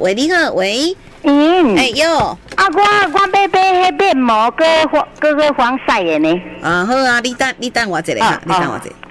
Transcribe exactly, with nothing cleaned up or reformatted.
喂，你好，喂， 嗯， 哎哟， 啊，我我买买迄面膜，搁搁搁防晒的呢。 啊好啊，你等你等我一下哈，你等我一下。